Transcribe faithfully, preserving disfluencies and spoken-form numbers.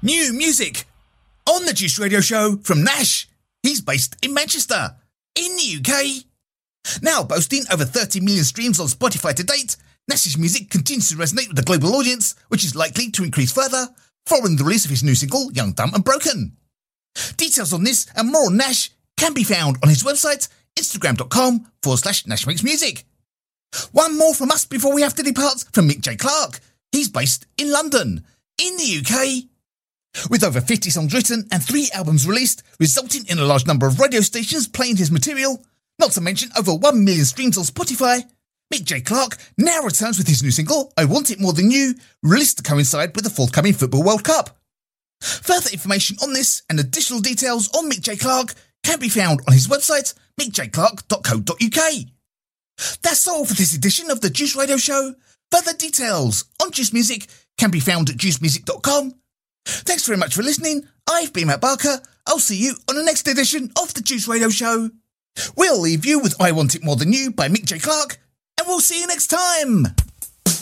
New music on the Juice Radio Show from Nash. He's based in Manchester, in the U K. Now boasting over thirty million streams on Spotify to date, Nash's music continues to resonate with the global audience, which is likely to increase further following the release of his new single, Young, Dumb and Broken. Details on this and more on Nash can be found on his website, instagram.com forward slash Nash Makes Music. One more from us before we have to depart from Mick J. Clarke. He's based in London, in the U K. With over fifty songs written and three albums released, resulting in a large number of radio stations playing his material, not to mention over one million streams on Spotify, Mick J. Clarke now returns with his new single, I Want It More Than You, released to coincide with the forthcoming Football World Cup. Further information on this and additional details on Mick J. Clarke can be found on his website, mick j clarke dot co dot uk. That's all for this edition of the Juice Radio Show. Further details on Juice Music can be found at juice music dot com. Thanks very much for listening. I've been Matt Barker. I'll see you on the next edition of the Juice Radio Show. We'll leave you with I Want It More Than You by Mick J. Clarke, and we'll see you next time.